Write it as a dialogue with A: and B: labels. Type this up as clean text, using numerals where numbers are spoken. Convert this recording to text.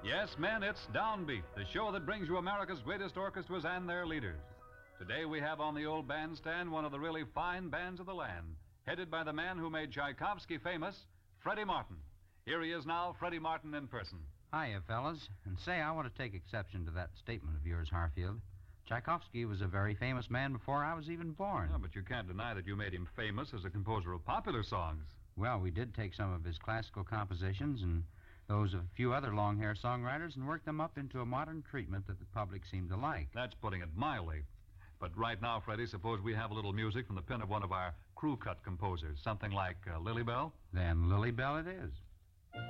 A: Yes, men, it's Downbeat, the show that brings you America's greatest orchestras and their leaders. Today we have on the old bandstand one of the really fine bands of the land, headed by the man who made Tchaikovsky famous, Freddie Martin. Here he is now, Freddie Martin in person.
B: Hiya, fellas. And say, I want to take exception to that statement of yours, Harfield. Tchaikovsky was a very famous man before I was even born.
A: Yeah, but you can't deny that you made him famous as a composer of popular songs.
B: Well, we did take some of his classical compositions and those of a few other long-hair songwriters and work them up into a modern treatment that the public seemed to like.
A: That's putting it mildly. But right now, Freddie, suppose we have a little music from the pen of one of our crew-cut composers, something like Lily Bell?
B: Then Lily Bell it is.